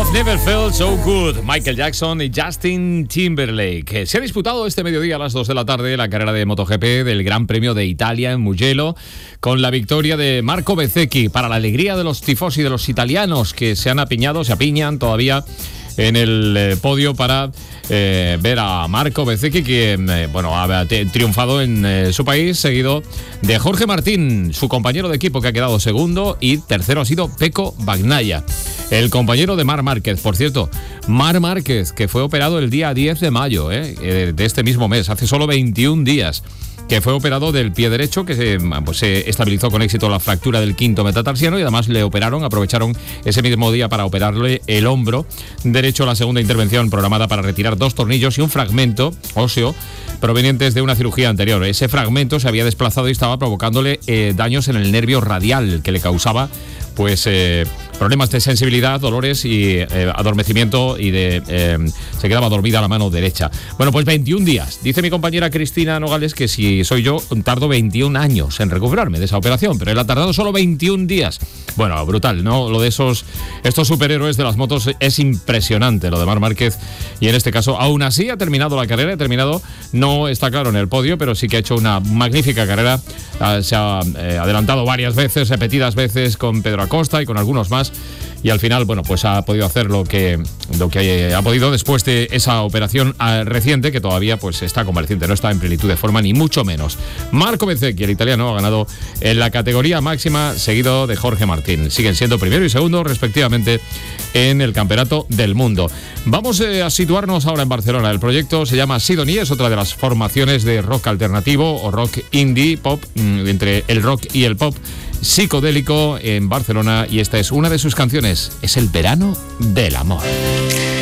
Never Felt So Good, Michael Jackson y Justin Timberlake. Se ha disputado este mediodía a las 2 de la tarde la carrera de MotoGP del Gran Premio de Italia en Mugello, con la victoria de Marco Bezzecchi, para la alegría de los tifosi, de los italianos que se apiñan todavía en el podio para ver a Marco Bezzecchi, que ha triunfado en su país, seguido de Jorge Martín, su compañero de equipo, que ha quedado segundo, y tercero ha sido Pecco Bagnaia, el compañero de Marc Márquez. Por cierto, Marc Márquez, que fue operado el día 10 de mayo de este mismo mes, hace solo 21 días, que fue operado del pie derecho, que se estabilizó con éxito la fractura del quinto metatarsiano, y además aprovecharon ese mismo día para operarle el hombro derecho, la segunda intervención programada para retirar 2 tornillos y un fragmento óseo provenientes de una cirugía anterior. Ese fragmento se había desplazado y estaba provocándole daños en el nervio radial, que le causaba problemas de sensibilidad, dolores y adormecimiento, y se quedaba dormida la mano derecha. Bueno, pues 21 días. Dice mi compañera Cristina Nogales que si soy yo, tardo 21 años en recuperarme de esa operación, pero él ha tardado solo 21 días. Bueno, brutal, ¿no? Lo de estos superhéroes de las motos es impresionante, lo de Marc Márquez, y en este caso, aún así, ha terminado la carrera, no está claro en el podio, pero sí que ha hecho una magnífica carrera. Se ha adelantado varias veces, repetidas veces, con Pedro Acosta y con algunos más, y al final, pues ha podido hacer lo que ha podido después de esa operación reciente, que todavía está convaleciente, no está en plenitud de forma, ni mucho menos. Marco Bezzecchi, el italiano, ha ganado en la categoría máxima, seguido de Jorge Martín. Siguen siendo primero y segundo, respectivamente, en el Campeonato del Mundo. Vamos a situarnos ahora en Barcelona. El proyecto se llama Sidonie, es otra de las formaciones de rock alternativo o rock indie pop, entre el rock y el pop psicodélico, en Barcelona, y esta es una de sus canciones, es El verano del amor.